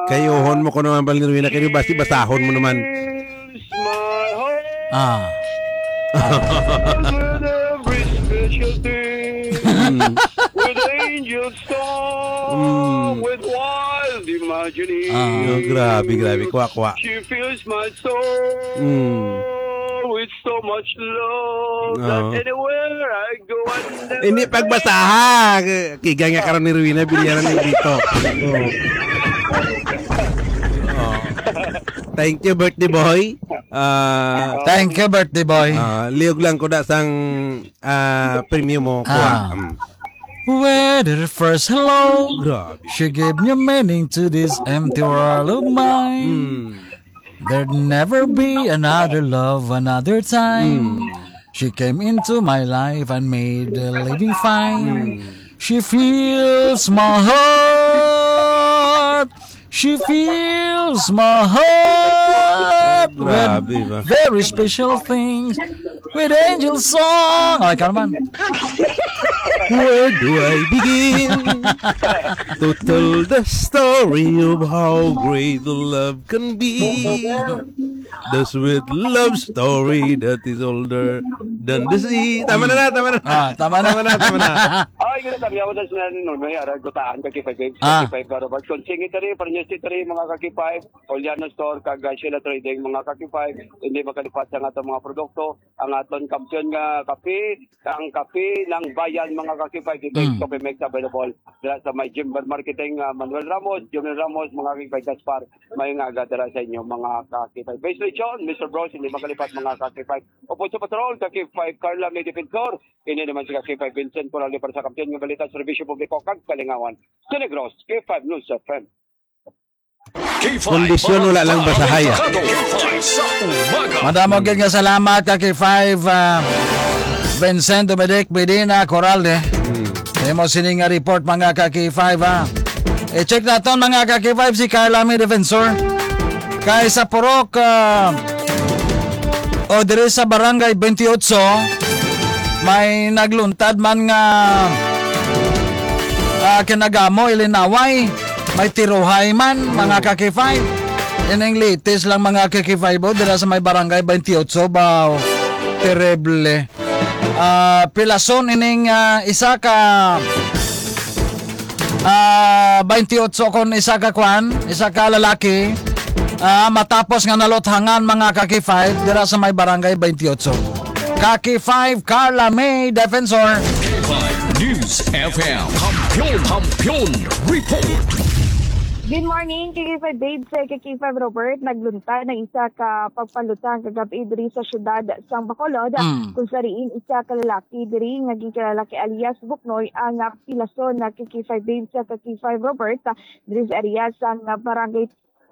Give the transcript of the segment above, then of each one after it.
Kayuhon mo ko naman Bal Nirwina, kayo basahon mo naman. With every special thing, with angels song, with wild imagining. Grabe, kwa. She fills my soul with so much love that anywhere I go I never. Hindi pagbasaha. Kiga nga karon ni Rowena, bilyaran ni dito. Thank you, birthday boy. Thank you, birthday boy. Liog lang ko da sang premium mo. Where first hello, Grabe. she gave new meaning to this empty world of mine. There'd never be another love another time. She came into my life and made the living fine. She fills my heart. She fills my heart Grabe ba? with very special things, with angel song. Okay, Carmen. Where do I begin to tell the story of how great the love can be? The sweet love story that is older than the sea. Tama na. Tama na. Ay, gano'n tabi ako sa no, may aragotaan kaki-5 kaki-5 para bag konsingi tari parnyesti tari mga kaki-5 Oliano store kag sila trading mga kaki-5 hindi makalipat sa atong mga produkto ang aton kampiyon nga kape ang kape ng bayan mga kaki-5 dito coffee makes available sa may Jimber Marketing Manuel Ramos mga kaki-5 Gaspar may nga agatara sa inyo mga kaki-5 basically John Mr. Bros hindi makalipat mga kaki-5 Opo sa patrol kaki-5 Carla may defensor ini naman si kaki-5 Vincent Corral para sa kampiyon nga balita sa Serbisyo Publiko kag Kalingawan. Negros, K5 News FM. Kondisyon wala lang basahaya. Madamo gid nga salamat kay 5 Vincent Dominic Medina Corralde. Imo sini nga report mga kaki 5 check naton mga kaki 5 si Carla May Defensor. Kay sa Purok o dire sa Barangay 28 may nagluntad man nga kinagamo ilinaway may tiruhay man mga kaki-5 ining latest lang mga kaki-5 dira sa may Barangay 28 baw terrible pilason ining isa ka 28 kon isa ka lalaki matapos nga nalothangan mga kaki-5 dira sa may Barangay 28 Kaki 5 Carla May Defensor K5 News FM Kampiyon Report. Good morning, K5 Babes, K5 Robert. Naglunta ng isa ka pagpalutang kagabi diri sa syudad sang Bacolod. Kung sariin isa ka lalaki diri nga gikalaki alias Buknoy ang pilason na K5 Babes sa K5 Robert diri sa area sang Barangay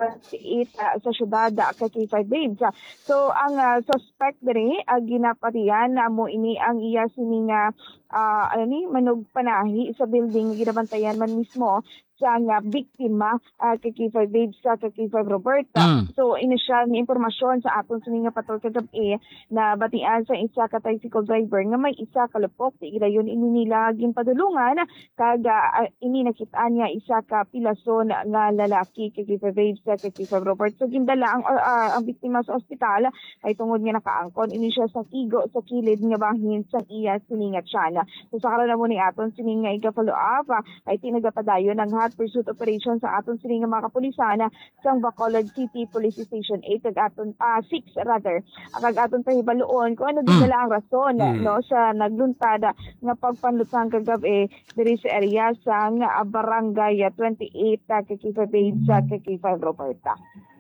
sa syudad kay K5 Babes. So ang suspect diri ginapatian mo ini ang iya sining manog panahi sa building ginabantayan man mismo sa biktima kay K5 Babes sa K5 Robert. So inisyal ni impormasyon sa aton sining nga patrol kagabi na batian sa isa ka tricycle driver nga may isa ka lupok di dayon ini nila ginpadulungan kag ini nakita niya isa ka pilason nga lalaki kay K5 Babes sa K5 Robert. So gindala ang biktima sa ospital ay tungod nga nakaangkon ini siya sa kigo sa kilid nga bahin sa iya sining nga tiyan. So sa karon mo ni aton sining nga iga-follow up ay tinagapadayon ang hot pursuit operation sa aton sining nga mga kapulisan sa Bacolod City Police Station 8 kag aton 6 rather kag aton pahibaluon kung ano din ang rason no sa nagluntad nga pagpanlutang kagabi diri sa area sa Barangay 28 kay K5 Babes sa K5 Roberta.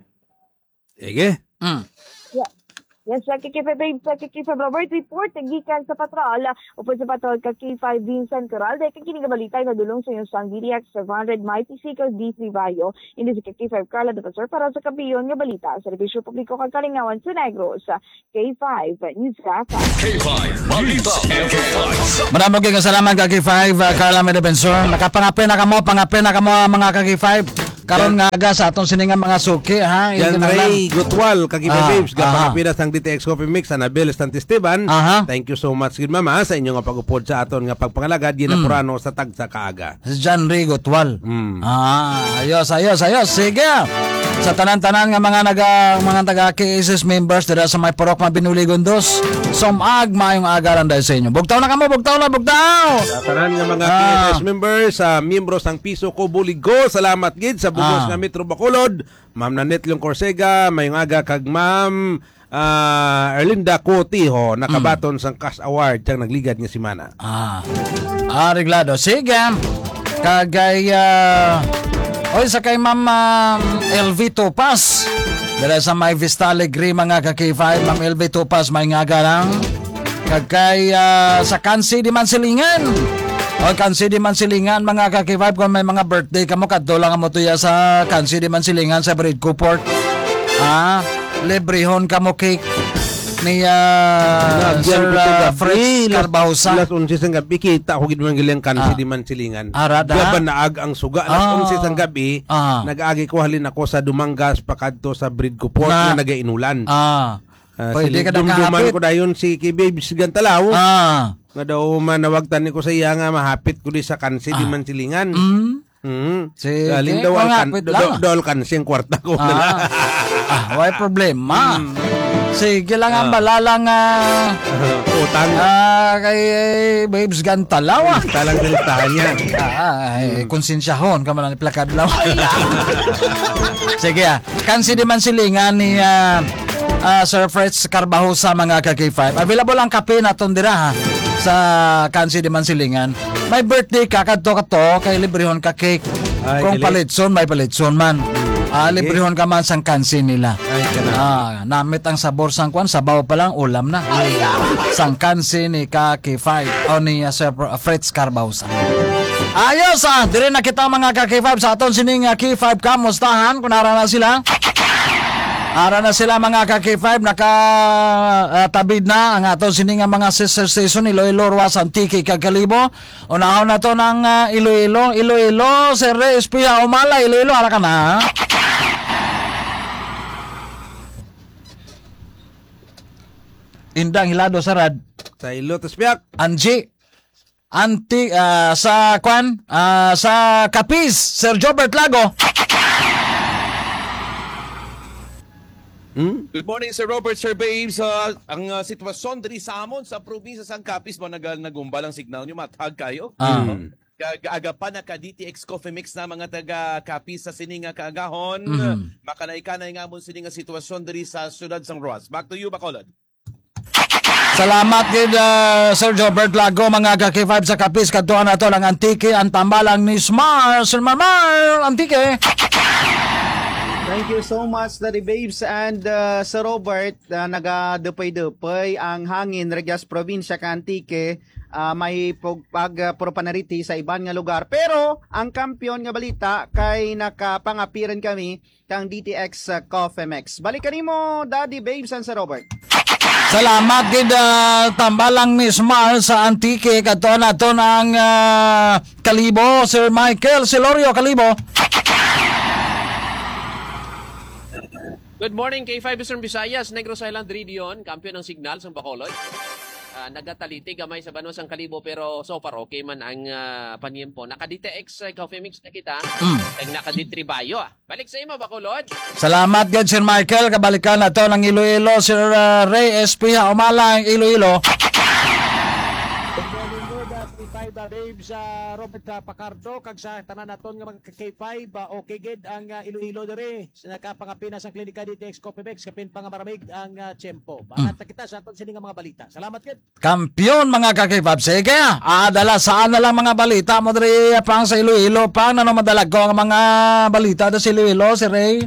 Ege? Yes, sa K5 Babes, sa K5 Robert, report, gikan sa patrol, upod sa patrol ka K5 Vincent Corral, dahil kakinig na balita na dulong sa iyong sang DDX 700 Mighty Seeker D3 Bayo, hindi sa K5 Carla Defensor para sa kabiyon nga balita sa Serbisyo Publiko kag Kalingawan sa Negros, K5 News K5 Balita K5. Maraming nga salamat kay K5 Carla May Defensor. Nakapangapin na kamo mga kaki 5 karon nga aga sa atong siningang mga suki ha. Jan Ray Gutwal, Kakibay Babes, aha. kapangapinas ng DTX Coffee Mix, Anabel Esteban. Aha. Thank you so much, good mama, sa inyo nga pag-upod sa aton nga pagpangalagad, ginapurano sa tagsa kaaga. Si John Ray Gutwal. Ayos. Sige. Sa tanan-tanan nga mga taga-KSS members dira sa may Purok Mabinuli Gondos, somag maayong agaran dahil sa inyo. Bugtaw na kamo, bugtaw! Sa tanan nga mga KSS members, miyembros ng Piso ko Buligo, salamat gid sa bugos nga Metro Bacolod, Ma'am Nanette Leong Corsega, mayong aga kag Ma'am Erlinda Cotiho, nakabaton sang Cash Award tiyang nagligad nga simana. Reglado. Sige. Kagay sa kay Ma'am LV Topas. Dala sa may Vista Alegre mga ka-K5, Ma'am LV Topas may ngaga lang. Kagay sa Kansi di Mansilingan. Kansi di Mansilingan mga ka-K5, kung may mga birthday kamo kadto lang mo tuya sa Kansi di Mansilingan sa Bridco Port. Librehon kamo cake ni Sir Fritz Carbausa. Alas 11 sang gabi kita ako gid man gilang Kansi di Mansilingan. Gaban naag ang suga alas 11 sang gabi. Nag-agi ko halin ako sa Dumangas pakadto sa Bridco Port nga nagainulan. Pwede ka dumduman ko dayon si Kibabes Gantalaw. Nga daw manawagtan ko sa iya nga mahapit ko di sa Kansi di Mansilingan. Galing daw al Kansi ang kwarta ko. Why problema? Sige lang ang balalang utang kay Babes Gantalaw. Talang listahan niya. Konsensyahon ka man ang plakad law. Sige Kansi di Mansilingan ni Sir Fritz Carbajosa mga ka-K5. Available ang kape naton dira sa Kansi di Mansilingan. May birthday ka kadto kay librehon ka cake. Kung palitson may palitson man. Librehon ka man sang Kansi nila. Namit ang sabor sang kwan, sabaw pa lang ulam na. Sang Kansi ni K5 o ni Sir Fritz Carbajosa. Ayos dire na kita mga ka-K5 sa aton sining K5 kamustahan kung ara na sila. Ara na sila mga ka-K5, nakatabid na ang aton sining mga sister station Iloilo, Ruas, Antique, Kagkalibo. Unahon na to ng Iloilo, Sir Espia Umala, Iloilo, ara ka na. Indang Hilado Sarad. Sa Ilotos Piak. Angie. Sa Capiz, Sir Jobert Lago. Good morning, Sir Robert, Sir Babes. Ang sitwasyon diri sa amon sa probinsya sang Capiz mo nagumba lang signal nyo, matag kayo. Agapan na ka DTX Coffee Mix na mga taga Capiz sa sininga kaagahon. Makanay-kanay nga mo sininga sitwasyon diri sa siyudad sang Roas. Back to you, Bacolod. Salamat kid Sir Jobert Lago mga ka-K5 sa Capiz. Kadtuan na to ang Antique, ang tambalang ni Smar, Sir Marmar, Antique. Thank you so much, Daddy Babes and Sir Robert. Nagadupay-dupay ang hangin Regias Provincia Antique. May pagpropanariti sa ibang nga lugar. Pero ang kampiyon nga balita kay nakapangapiran kami kang DTX Coffee Mix. Balikan mo, Daddy Babes and Sir Robert. Salamat kid tambalang ni Smar sa Antique. Kadtuan na to ang Kalibo, Sir Michael Silorio Kalibo. Good morning, K5 Eastern Visayas, Negros Island Region, kampiyon ng Signal sa Bacolod. Nagataliti gamay sa Banos ang Kalibo pero so far okay man ang panyempo. Naka-DTX Coffee Mix na kita. Naka-Ditribayo. Balik sa imo, Bacolod. Salamat gid Sir Michael. Kabalikan na to ng Iloilo, Sir Ray SP Umala ang Iloilo. Babes Robert Pacardo kag sa tanan naton nga mga K5 okay gid ang Iloilo diri sa nakapangapinas ang klinika DTX Coffee Mix kapin pa nga maramig ang tiyempo. Banat kita sa aton sini nga mga balita. Salamat gid. Kampiyon mga ka-K5. Sige, adala saan na lang mga balita mo diri pang sa Iloilo pang nano madalag ko ang mga balita do sa Iloilo, Sir Ray.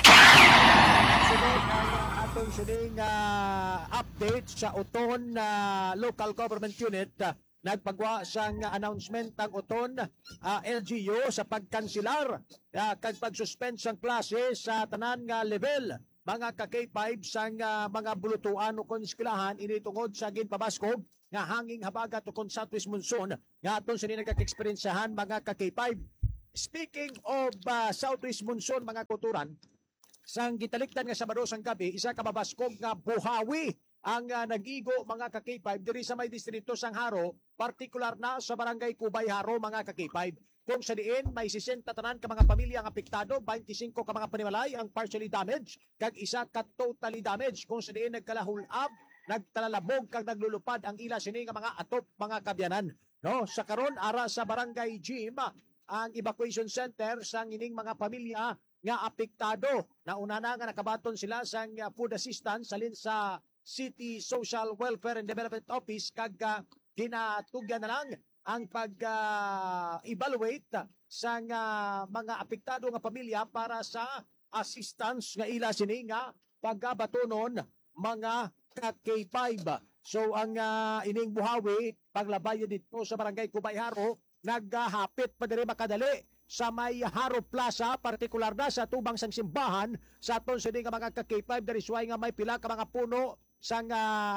Aton sini nga update sa uton local government unit. Nagpagwa sang announcement ang uton LGU sa pagkansilar kag pagsuspend sang klase sa tanan nga level mga ka-K5 sang mga bulutuan o konskilahan ini tungod sa ginpabaskog nga hanging habagat o southwest monsoon nga aton sini nagka-experiencehan mga ka-K5 Speaking of southwest monsoon, mga kuturan, sang gitaliktan nga Sabado sang gabi, isa ka mabaskog nga buhawi ang nagigo mga ka-K5 diri sa may distrito sang Haro, partikular na sa barangay Kubay Haro mga ka-K5. Kung sa diin may 60 tanan ka mga pamilya ang apektado, 25 ka mga panimalay ang partially damaged, kag isa ka totally damaged. Kung sa diin nagkalahulab, nagtalalabog kag naglulupad ang ila sini nga mga atop mga kabyanan. No, sa karon ara sa barangay Gym ang evacuation center sang ining mga pamilya nga apektado. Nauna na nga nakabaton sila sang food assistance salin sa City Social Welfare and Development Office kag ginatugyan na lang ang pag-evaluate sang mga apektado nga pamilya para sa assistance nga ila sini nga pagabatonon mga ka-K5. So ang ining buhawi paglabayo dito sa barangay Kubay Haro naghahapit pa diri makadali sa may Haro Plaza, partikular na sa tubang sang simbahan sa aton sini nga mga ka-K5 diri suway nga may pila ka mga puno sang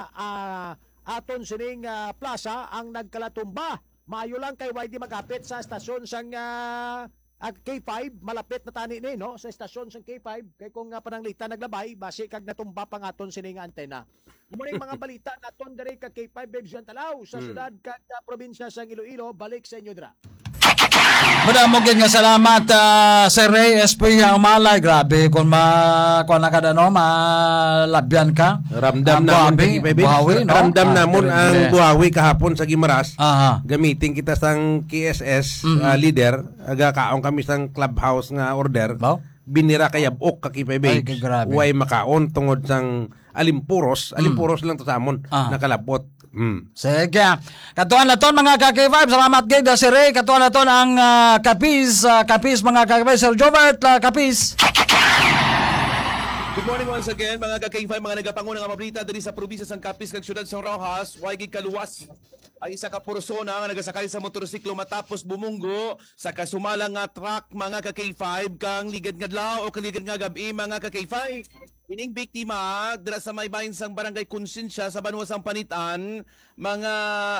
aton sining plaza ang nagkalatumba. Maayo lang kay YD magapit sa estasyon sang K5, malapit na tani ni no sa estasyon sang K5 kay kung pananglitan naglabay base kag natumba pang aton sining antena. Muning mga balita naton diri ka K5 Babes Talaw sa syudad kag probinsya sang Iloilo, balik sa inyo dira. Madamo gyud nga salamat Sir Ray SP ang malay, grabe kun kuan na kada no malabyan ka. Ramdam namon buhawi, no? Ramdam namon ang buhawi kahapon sa Gimaras. Aha. Gamitin kita sang KSS leader, aga kaon kami sang clubhouse nga order. Bao? Binira kay abok ka kay Ay, grabe. Way makaon tungod sang alimpuros lang to sa amon nakalabot. Sige. Katuan na ton mga ka-K5. Salamat gid Sir Ray. Katuan na ton ang Kapis mga ka-K5. Sir Jobert Kapis. Good morning once again mga ka-K5, mga nagapanguna nga mabalita diri sa probinsya sang Capiz kag syudad sang Rojas. Way gid kaluwas ay isa ka pursona nga nagasakay sa motorsiklo matapos bumunggo sa kasumalang nga truck mga ka-K5 kang ligad nga adlaw o kaligad nga gabi mga ka-K5. Ining biktima dira sa may bahin sang barangay Konsensya sa Banwa sang Panitan mga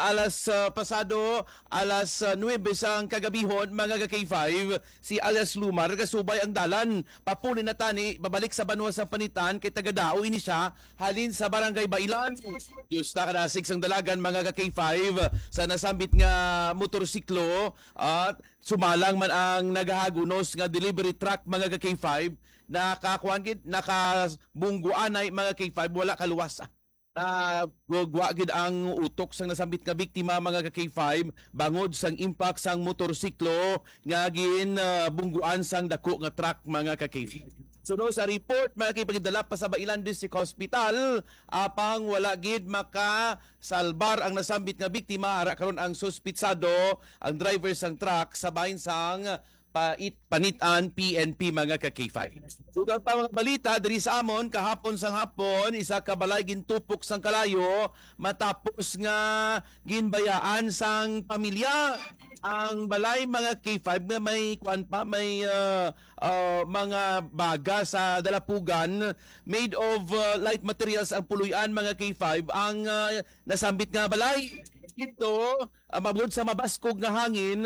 alas 9 sang kagabihon mga ka-K5 si alias Lumar kasubay ang dalan papuli na tani babalik sa Banwa sang Panitan kay tagadao ini siya halin sa barangay Bailan. Diyos ta kadasig sang dalagan mga ka-K5 sa nasambit nga motorsiklo at sumalang man ang nagahagunos nga delivery truck mga ka-K5 nakabungguan ay mga K5 wala kaluwas. Gugwa gid ang utok sang nasambit nga biktima mga ka-K5 bangod sang impact sang motorsiklo nga bungguan sang dako nga truck mga ka-K5. Sunod sa report, makikipagdala pa sa Bailan District Hospital apang wala gid makasalbar ang nasambit nga biktima. Ara karon ang suspitsado, ang driver sang truck sa bahin sang Panitan PNP mga ka-K5. Sugang pa mga balita diri sa amon kahapon sang hapon isa ka balay gintupok sang kalayo matapos nga ginbayaan sang pamilya ang balay mga K5 na may mga baga sa dalapugan made of light materials ang puluyan mga K5 ang nasambit nga balay. Ito mabud sa mabaskog nga hangin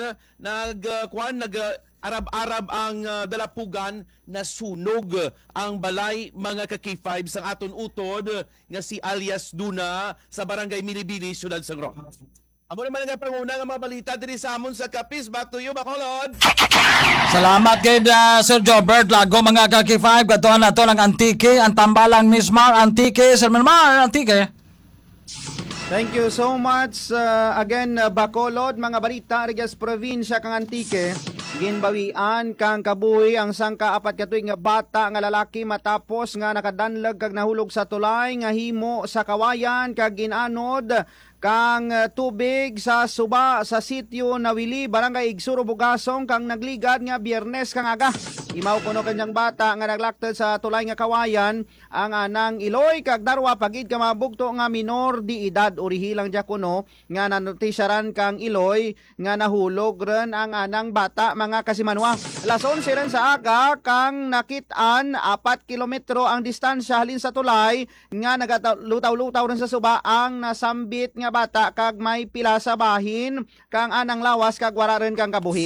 arab-arab ang dalapugan na sunog ang balay mga ka-K5 sa aton utod nga si alias Duna sa barangay Milibili, syudad sang Rojas. Amo naman nga panguna nga mga balita diri sa amon sa Capiz. Back to you, Bacolod. Salamat kay Sir Jobert Lago mga ka-K5. Katuan na to ang Antique, ang tambalang Mismar Antique. Sir Mismar Antique. Thank you so much. Again, Bacolod, mga balita, Regas Provincia, kang Antique. Ginbawian kang kabuhi ang sangka-apat katuig nga bata nga lalaki matapos nga nakadanlag kag nahulog sa tulay nga himo sa kawayan kag ginanod kang tubig sa suba sa sitio Nawili, barangay Igsuro, Bugasong kang nagligad nga Biyernes kang aga. Imaw kuno kanyang bata nga naglakted sa tulay nga kawayan ang anang Iloy kag darwa pagid ka mabugto nga minor di edad urihilang dya kuno nga nanotisyaran kang Iloy nga nahulog ren ang anang bata mga kasimanwa. Alas 11 ren sa aga kang nakitaan 4 kilometro ang distansya halin sa tulay nga nagalutaw-lutaw ren sa suba ang nasambit nga bata kag may pila sa bahin kang anang lawas kag wara ren kang kabuhi.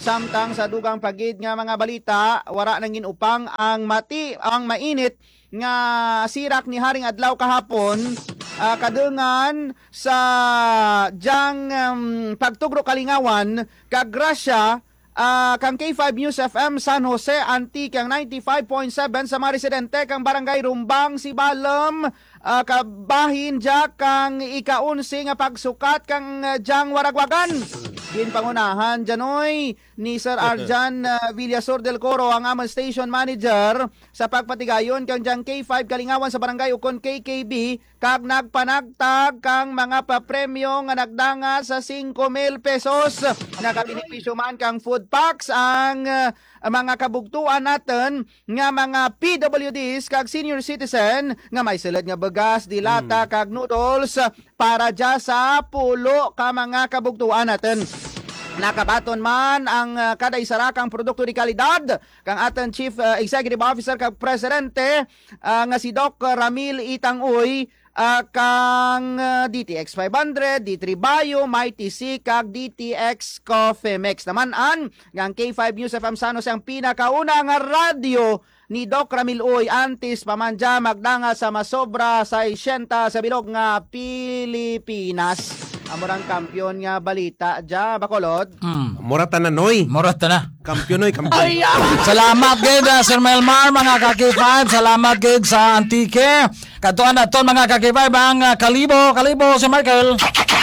Samtang sa dugang pagid nga mga balita, wara nang ginupang ang mainit nga sirak ni Haring Adlaw kahapon, kadungan sa jang pagtugro Kalingawan kag grasya kang K5 News FM San Jose Antique ang 95.7 sa mga residente kang Barangay Rumbang Sibalom, kabahin jak kang ika-11 nga pagsukat kang jang Waragwagan. Ginpangunahan janoy ni Sir Arjan Villasor del Coro ang amang station manager sa pagpatigayon kang jang K5 Kalingawan sa Barangay Ukon KKB kag nagpanagtag kang mga papremyo nga nagdanga sa 5,000 pesos. Nakabinipisyo man kang food packs ang mga kabugtuan natin nga mga PWDs kag senior citizen nga may silid nga bagas, dilata kag noodles para dya sa pulo ka mga kabugtuan natin. Nakabaton man ang kada isarakang produkto di kalidad kang aton Chief Executive Officer kag Presidente nga si Doc Ramil Itangoy, kang DTX 500, D3 Bio, Mighty C, kag DTX Coffee Mix. Naman ang K5 News FM San Jose ang pinakauna nga radyo ni Doc Ramil Uy antes pamanja magdanga sa masobra sa 80 sa bilog nga Pilipinas. Amurang kampiyon nga balita dya, Bacolod. Murata na, Noy. Murata na. Kampiyon, Noy. Kampiyon. Salamat gid Sir Melmar, mga kaki-5. Salamat gid sa Antique. Katuan na ton mga kaki-5 ang Kalibo. Kalibo si Michael.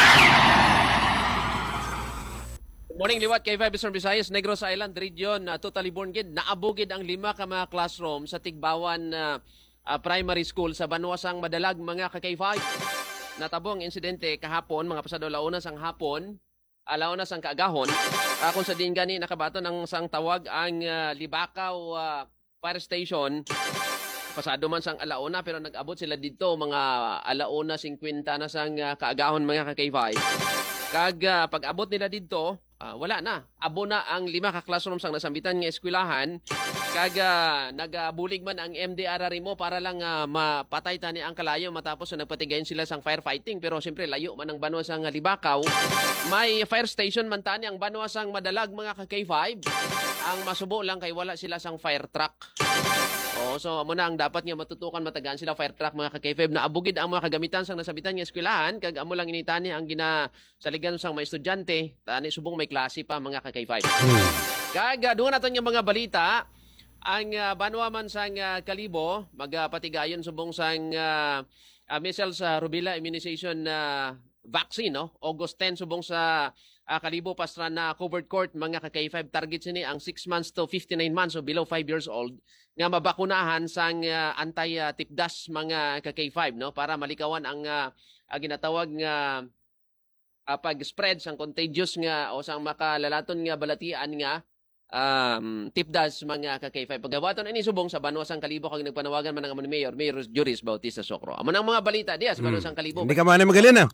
Good morning, liwat kay Vibe Visayas, Negros Island Region, totally born gid. Naabugid ang 5 ka mga classroom sa Tigbawan Primary School sa Banwasang Madalag, mga kaki-5. Natabo ang insidente kahapon, mga pasado launas ang hapon, launas ang kaagahon. Kung sa din gani nakabato ng sang tawag ang Libakaw Fire Station. Pasado man sang alauna pero nag-abot sila dito mga alauna 50 na sang kaagahon, mga ka-K5. Kag pag-abot nila dito, wala na. Abo na ang 5 ka classroom sang nasambitan nga eskwelahan. Kag nagabulig man ang MDRR mo para lang mapatay tani ang kalayo matapos na nagpatigayon sila sang firefighting. Pero siyempre layo man ang banwa sang Libakaw. May fire station man tani ang banwa sang Madalag, mga ka-K5. Ang masubo lang kay wala sila sang fire truck. So amo na ang dapat nga matutukan matagaan sila fire truck, mga ka-K5. Naabugid ang mga kagamitan sang nasabitan nga eskwelahan. Kag amo lang initani ang ginasaligan sang mga estudyante. Tani subong may klase pa, mga ka-K5. Kag doon natin yung mga balita. Ang banwa man sang Kalibo, magpatigayon subong sang measles rubella immunization vaccine, no? August 10 subong sa Kalibo Pastra na covered court, mga ka-K5. Target sini ang 6 months to 59 months, so below 5 years old, nga mabakunahan sang anti-tipdas, mga ka-K5, no? Para malikawan ang ginatawag nga pag-spread sang contagious nga o sang makalalaton nga balatian nga tipdas, mga ka-K5. Paggawaton ini subong sa Banwasang Kalibo kag nagpanawagan man ang Mayor Juris Bautista Socro. Amo nang mga balita diya sa Banwasang Kalibo. Hindi ka man magaling,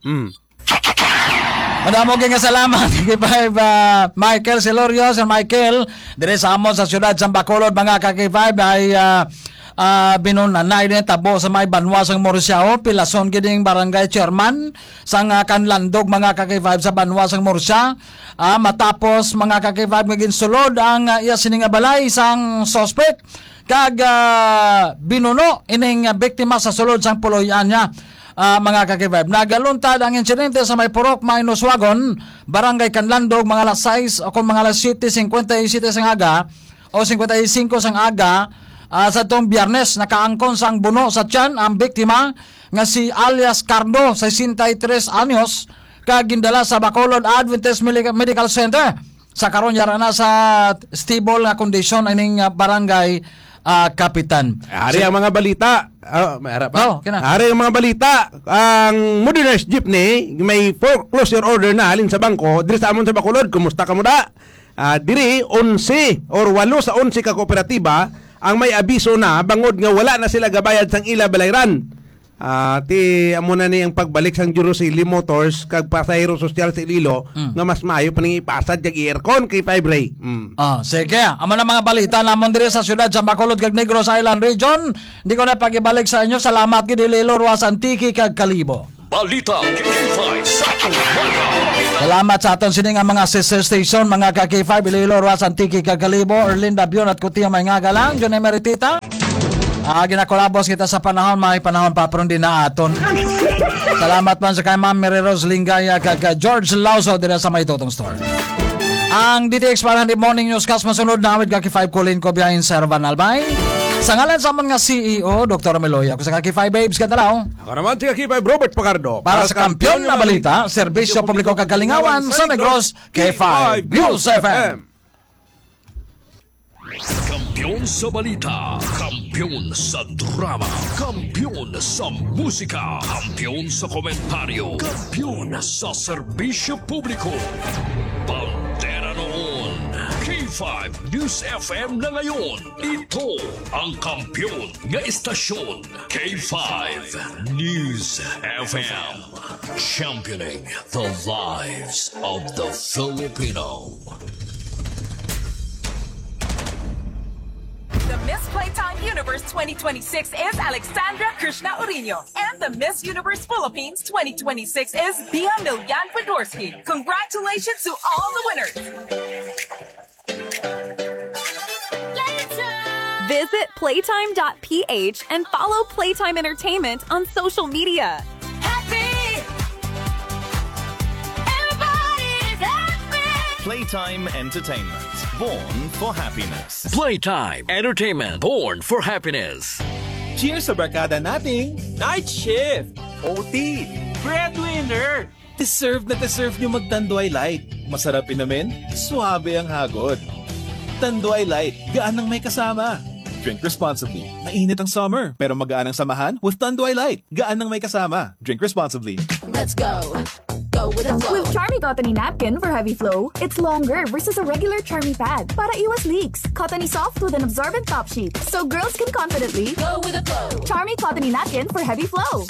Madamo kay nga salamat kay Michael Silorio. Sir Michael, dire sa amon sa siyudad sa Bacolod, mga ka-K5 ay binunanay din tabo sa may Banwasang Morsiao, pilason giding barangay chairman sang Kanlandog, mga ka-K5 sa Banwasang Morsia. Matapos, mga ka-K5 maging sulod ang iya sininga balay sang suspect kag binuno ining biktima sa sulod sang puloyan niya. Mga ka-K5, nagaluntad ang insidente sa may Purok Minus Wagon, barangay Kanlandog, mga alas 6 o kung mga alas 7:57 sang aga o 55 sang aga. Sa itong Biyernes, nakaangkon sang buno sa tiyan ang biktima nga si alias Cardo, 63 anyos, kagindala sa Bacolod Adventist Medical Center. Sa karon yara na sa stable na kondisyon ining barangay kapitan. Ari ang mga balita. Ari ang mga balita. Ang modernized jeepney may foreclosure order na halin sa bangko diri sa amon sa Bacolod. Kumusta ka mo da? Diri 11 or 8 sa 11 ka kooperatiba ang may abiso na bangod nga wala na sila gabayad sang ila balayran. Ti amo na ni ang pagbalik sang Jurosili Motors kag Pasahero Social sa Ililo nga mas maayo pa ning ipasad kag aircon kay 5 ray. Sige. Amo na mga balita namon dire sa siyudad sa Bacolod kag Negros Island Region. Hindi ko na pagibalik sa inyo. Salamat gid Lilo Ruas Antique kag Kalibo. Balita K5 sa umaga. Salamat sa aton sining ang mga sister station, mga ka-K5, Iloilo, Roas, Antique, Cagalibo, Erlinda, Bion at Kutia, may nga galang, John Emeritita. Ginakolabos kita sa panahon, may panahon pa pero hindi na aton. Salamat man sa kay Ma'am Mary Rose Lingaya, kag George Lauso dira sa May Totong Store. Ang DTX para the morning newscast masunod na awit ka-K5 Colin ko biyahin Sir Van Albay. Sa ngalan sa mga CEO, Dr. Meloy, ako sa ka-K5 Babes Kadalaw. Ako naman si K5 Robert Pacardo. Para sa kampiyon na balita, serbisyo publiko kagalingawan sa Negros, K5 News FM. Kampiyon sa balita, kampiyon sa drama, kampiyon sa musika, kampiyon sa komentaryo, kampiyon sa serbisyo publiko. Bandera noon, K5 News FM na ngayon. Ito ang kampiyon nga istasyon, K5 News FM. Championing the lives of the Filipino. The Miss Playtime Universe 2026 is Alexandra Krishna Urino. And the Miss Universe Philippines 2026 is Bia Milyan Fedorsky. Congratulations to all the winners. Visit playtime.ph and follow Playtime Entertainment on social media. Playtime Entertainment, born for happiness. Playtime Entertainment, born for happiness. Cheers sa barkada nating Night Shift, OT, Breadwinner. Deserve nyo magtanduay light. Masarap inamin, suabe ang hagod. Tanduay light, gaan ng may kasama. Drink responsibly. Mainit ang summer, pero magaan ang samahan with Tanduay Light. Gaan ng may kasama. Drink responsibly. Let's go. With Charmy Cottony Napkin for heavy flow, it's longer versus a regular Charmy pad para iwas leaks. Cottony soft with an absorbent top sheet, so girls can confidently go with the flow. Charmy Cottony Napkin for heavy flow.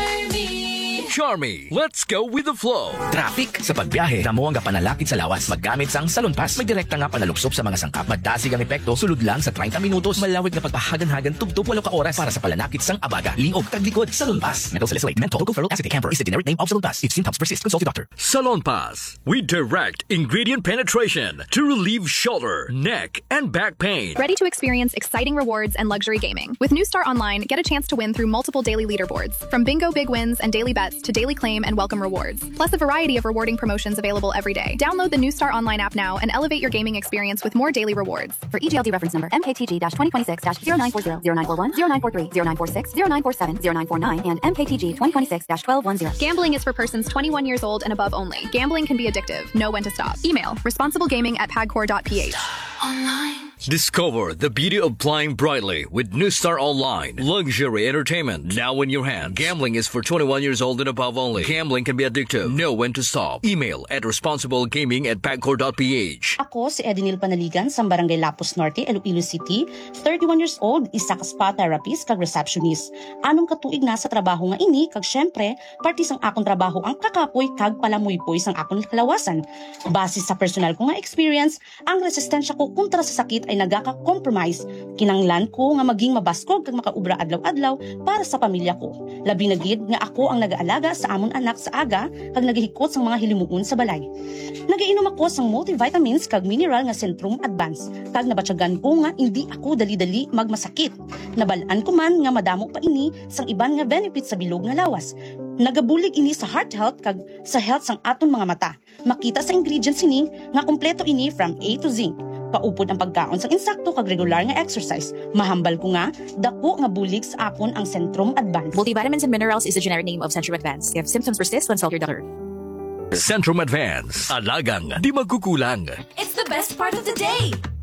Charmy, let's go with the flow. Traffic sa pagbiyahe, damo ang panalakit sa lawas. Maggamit sang Salon Pass. May direkta nga panaluksop sa mga sangkap. Magdasig ang epekto, sulod lang sa 30 minutos. Malawig na pagpahagan-hagan, tubtub 8 ka oras para sa palanakit sang abaga. Lingog, taglikod, Salon Pass. Methyl salicylate, menthol, tocoferol acetate camphor is the generic name of Salon Pass. If symptoms persist, consult your doctor. Salon Pass. We direct ingredient penetration to relieve shoulder, neck, and back pain. Ready to experience exciting rewards and luxury gaming. With New Star Online, get a chance to win through multiple daily leaderboards. From bingo big wins and daily bets to daily claim and welcome rewards. Plus a variety of rewarding promotions available every day. Download the New Star Online app now and elevate your gaming experience with more daily rewards. For EGLD reference number MKTG-2026-0940, 0941, 0943, 0946, 0947, 0949, and MKTG 2026-1210. Gambling is for persons 21 years old and above only. Gambling can be addictive. Know when to stop. Email responsiblegaming@pagcor.ph. Online. Discover the beauty of flying brightly with New Star Online. Luxury entertainment now in your hand. Gambling is for 21 years old and above only. Gambling can be addictive. Know when to stop. Email at responsiblegaming@pagcor.ph. Ako si Edinil Panaligan sa Barangay Lapus Norte, Iloilo City. 31 years old, isa ka spa therapist kag receptionist. Anong katuig na sa trabaho nga ini kag syempre, parte sang akong trabaho ang kakapoy kag palamuypoy sang akong kalawasan. Base sa personal ko nga experience, ang resistensya ko kontra sa sakit ay nagaka-compromise. Kinanglan ko nga maging mabaskog kag makaubra adlaw-adlaw para sa pamilya ko. Labi na gid nga ako ang nag-aalaga sa amon anak sa aga kag nagahikot sang mga hilimuon sa balay. Nagainom ako sang multivitamins kag mineral nga Centrum Advance kag nabatyagan ko nga hindi ako dali-dali magmasakit. Nabalaan ko man nga madamo pa ini sang iban nga benefits sa bilog nga lawas. Nagabulig ini sa heart health kag sa health sang aton mga mata. Makita sa ingredients ini nga kompleto ini from A to Z. Paupod ang pagkaon sang insakto kag regular nga exercise. Mahambal ko nga dako nga bulig sa akon ang Centrum Advance. Multivitamins and minerals is the generic name of Centrum Advance. If symptoms persist, consult your doctor. Centrum Advance. Alagang di magkukulang. It's the best part of the day.